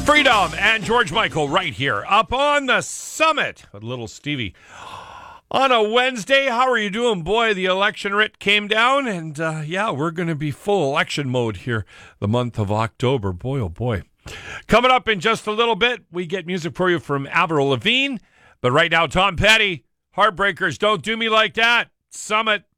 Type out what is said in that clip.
Freedom and George Michael right here up on the summit with little Stevie. On a Wednesday, how are you doing? Boy, the election writ came down, and we're going to be full election mode here the month of October. Boy, oh boy. Coming up in just a little bit, we get music for you from Avril Lavigne. But right now, Tom Petty, Heartbreakers, Don't Do Me Like That, Summit.